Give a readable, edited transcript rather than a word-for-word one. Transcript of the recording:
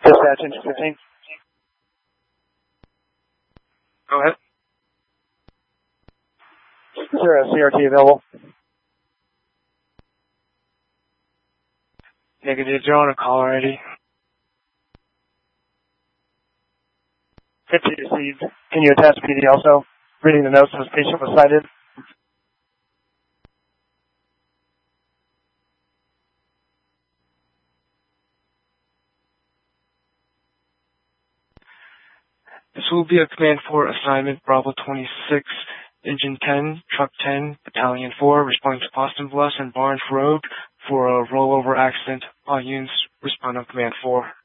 Dispatch engine 15. Go ahead. Is there a CRT available? Negative, you're on a call already. 50 received. Can you attach PD also? Reading the notes as patient was cited. This will be a Command 4 assignment, Bravo 26, Engine 10, Truck 10, Battalion 4, responding to Boston Bless and Barnes Road for a rollover accident. All units respond on Command 4.